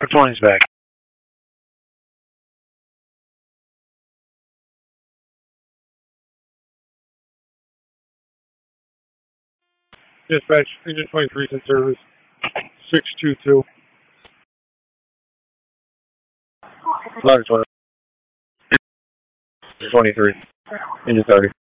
20's back. Dispatch, Engine 23 in service. 622. Ladder 23. Engine 30.